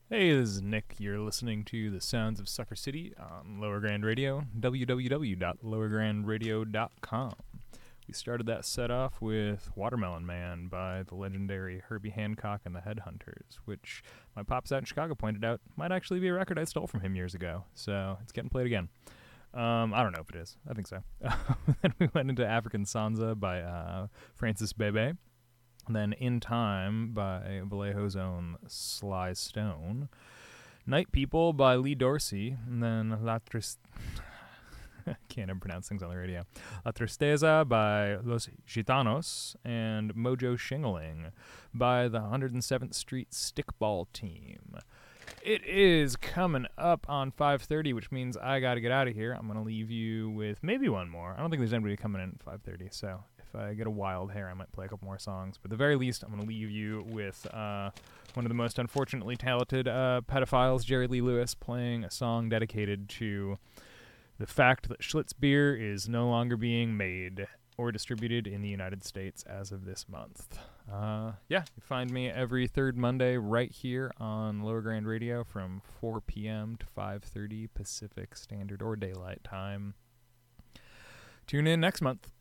Hey, this is Nick. You're listening to the Sounds of Sucker City on Lower Grand Radio, www.lowergrandradio.com. We started that set off with Watermelon Man by the legendary Herbie Hancock and the Headhunters, which my pops out in Chicago pointed out might actually be a record I stole from him years ago, so it's getting played again. I don't know if it is. I think so. Then we went into African Sansa by Francis Bebe. Then In Time by Vallejo's own Sly Stone. Night People by Lee Dorsey. And then La Tristeza. Can't even pronounce things on the radio. La Tristeza by Los Gitanos. And Mojo Shingling by the 107th Street Stickball Team. It is coming up on 5:30, which means I got to get out of here. I'm going to leave you with maybe one more. I don't think there's anybody coming in at 5:30, so if I get a wild hair, I might play a couple more songs. But at the very least, I'm going to leave you with one of the most unfortunately talented pedophiles, Jerry Lee Lewis, playing a song dedicated to the fact that Schlitz beer is no longer being made or distributed in the United States as of this month. You find me every third Monday right here on Lower Grand Radio from 4 p.m. to 5:30 Pacific Standard or Daylight Time. Tune in next month.